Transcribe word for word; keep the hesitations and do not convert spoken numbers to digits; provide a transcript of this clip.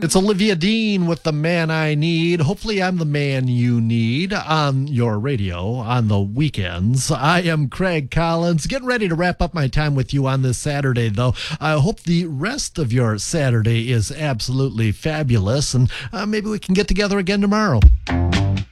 It's Olivia Dean with The Man I Need. Hopefully I'm the man you need on your radio on the weekends. I am Craig Collins, getting ready to wrap up my time with you on this Saturday, though. I hope the rest of your Saturday is absolutely fabulous, and uh, maybe we can get together again tomorrow.